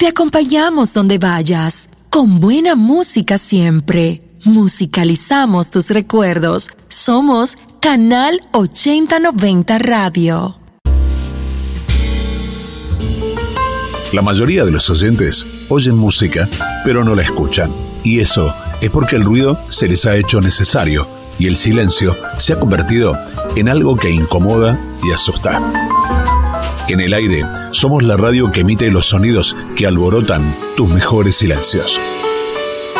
Te acompañamos donde vayas, con buena música siempre. Musicalizamos tus recuerdos. Somos Canal 8090 Radio. La mayoría de los oyentes oyen música, pero no la escuchan. Y eso es porque el ruido se les ha hecho necesario y el silencio se ha convertido en algo que incomoda y asusta. En el aire, somos la radio que emite los sonidos que alborotan tus mejores silencios.